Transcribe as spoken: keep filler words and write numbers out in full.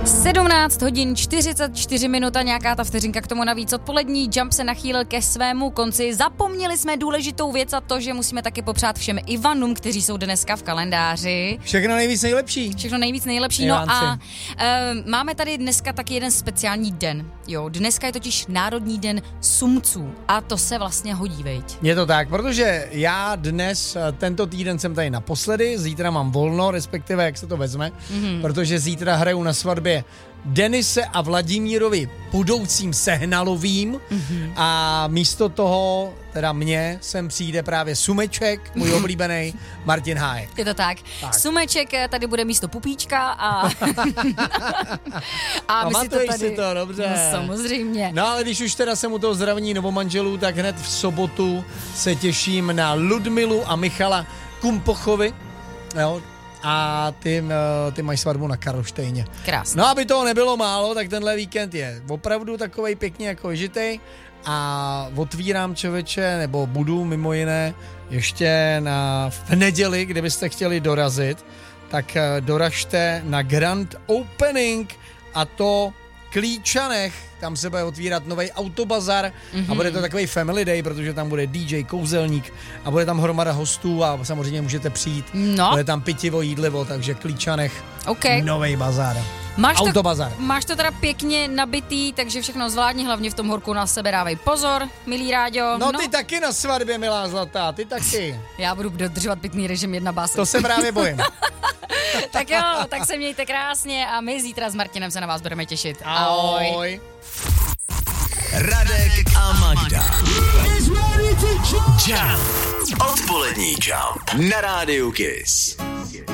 sedmnáct hodin čtyřicet čtyři minut a nějaká ta vteřinka k tomu navíc. Odpolední Jump se nachýlil ke svému konci. Zapomněli jsme důležitou věc a to, že musíme taky popřát všem Ivanům, kteří jsou dneska v kalendáři. Všechno nejvíc nejlepší. Všechno nejvíc nejlepší. No a uh, máme tady dneska taky jeden speciální den. Jo, dneska je totiž Národní den sumců a to se vlastně hodí, veď. Je to tak, protože já dnes, tento týden jsem tady naposledy, zítra mám volno, respektive jak se to vezme, mm-hmm. protože zítra hraju na svatbě Denise a Vladimírovi budoucím Sehnalovým mm-hmm. a místo toho, teda mě, sem přijde právě Sumeček, můj oblíbený Martin Hájek. Je to tak. tak. Sumeček tady bude místo Pupíčka a... a my si to tady... si to, dobře. No, samozřejmě. No ale když už teda jsem u toho zdravení novomanželů, tak hned v sobotu se těším na Ludmilu a Michala Kumpochovi, jo, a ty, ty mají svatbu na Karlštejně. Krásně. No aby toho nebylo málo, tak tenhle víkend je opravdu takovej pěkně jako žitej a otvírám, člověče, nebo budu mimo jiné ještě na, v neděli, kdybyste chtěli dorazit, tak doražte na Grand Opening a to Klíčanech, tam se bude otvírat nový autobazar mm-hmm. a bude to takový family day, protože tam bude D J Kouzelník a bude tam hromada hostů a samozřejmě můžete přijít. No. Bude tam pitivo, jídlivo, takže Klíčanech, okay. nový bazar. Máš autobazar. To, máš to teda pěkně nabitý, takže všechno zvládni, hlavně v tom horku na sebe dávej pozor, milý Ráďo. No, no ty taky na svatbě, milá zlatá, ty taky. Já budu dodržovat pitný režim jedna báse. To se právě bojím. Tak jo, tak se mějte krásně a my zítra s Martinem se na vás budeme těšit. Ahoj. Ahoj. Radek a Magda. Jump. Odpolední Jump na rádiu Kiss.